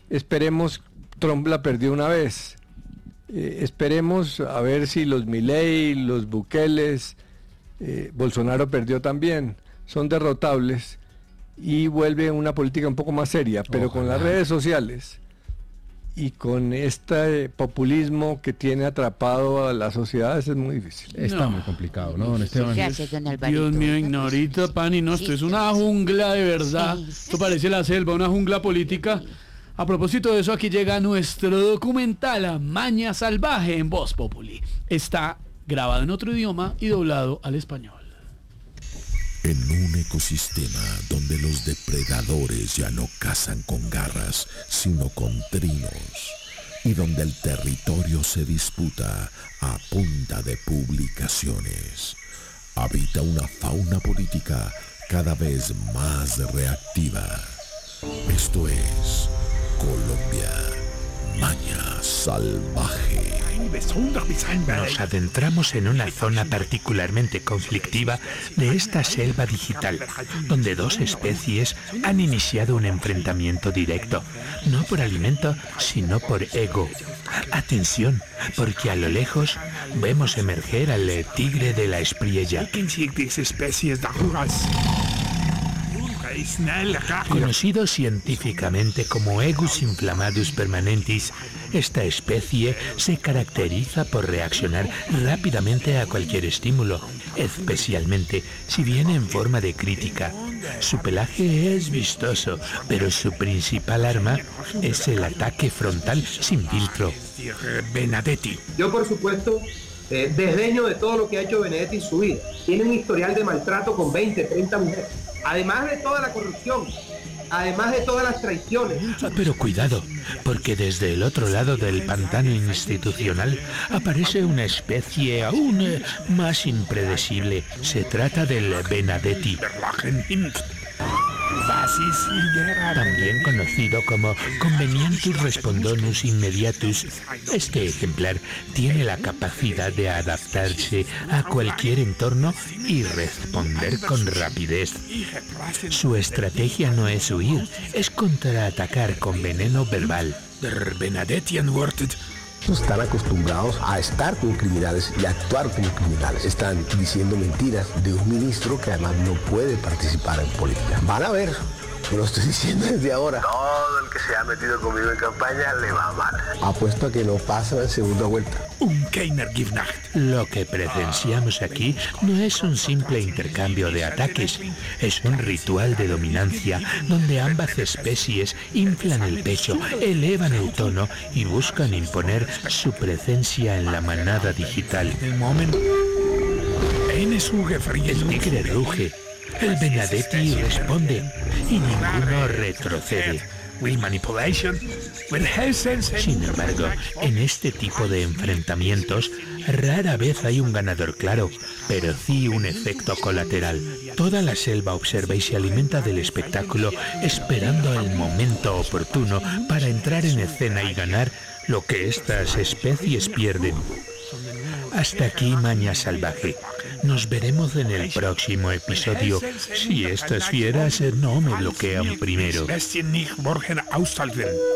esperemos, Trump la perdió una vez. Esperemos a ver si los Milei, los Bukeles, Bolsonaro perdió también, son derrotables y vuelve una política un poco más seria, pero con las redes sociales y con este populismo que tiene atrapado a las sociedades es muy difícil. Está muy complicado, ¿no, don Esteban? Gracias, don Alvarito. Dios mío, Ignorita, Pani, no, esto es una jungla de verdad. Esto parece la selva, una jungla política. A propósito de eso, aquí llega nuestro documental Maña Salvaje en Voz Populi. Está grabado en otro idioma y doblado al español. En un ecosistema donde los depredadores ya no cazan con garras, sino con trinos, y donde el territorio se disputa a punta de publicaciones, habita una fauna política cada vez más reactiva. Esto es Colombia, Maña Salvaje. Nos adentramos en una zona particularmente conflictiva de esta selva digital, donde dos especies han iniciado un enfrentamiento directo, no por alimento, sino por ego. Atención, porque a lo lejos vemos emerger al tigre de la espriella. Conocido científicamente como Egus inflammatus permanentis, esta especie se caracteriza por reaccionar rápidamente a cualquier estímulo, especialmente si viene en forma de crítica. Su pelaje es vistoso, pero su principal arma es el ataque frontal sin filtro. Benedetti. Yo, por supuesto, desdeño de todo lo que ha hecho Benedetti en su vida. Tiene un historial de maltrato con 20, 30 mujeres. Además de toda la corrupción, además de todas las traiciones. Pero cuidado, porque desde el otro lado del pantano institucional aparece una especie aún más impredecible. Se trata del Benedetti, también conocido como Convenientus respondonus immediatus. Este ejemplar tiene la capacidad de adaptarse a cualquier entorno y responder con rapidez. Su estrategia no es huir, es contraatacar con veneno verbal. Están acostumbrados a estar con criminales y a actuar como criminales. Están diciendo mentiras de un ministro que además no puede participar en política. Van a ver, yo lo estoy diciendo desde ahora. Todo el que se ha metido conmigo en campaña le va mal. Apuesto a que no pasa en segunda vuelta. Lo que presenciamos aquí no es un simple intercambio de ataques, es un ritual de dominancia donde ambas especies inflan el pecho, elevan el tono y buscan imponer su presencia en la manada digital. El tigre ruge, el Benedetti responde y ninguno retrocede. Sin embargo, en este tipo de enfrentamientos rara vez hay un ganador claro, pero sí un efecto colateral. Toda la selva observa y se alimenta del espectáculo, esperando el momento oportuno para entrar en escena y ganar lo que estas especies pierden. Hasta aquí Maña Salvaje. Nos veremos en el próximo episodio, si estas fieras no me bloquean primero.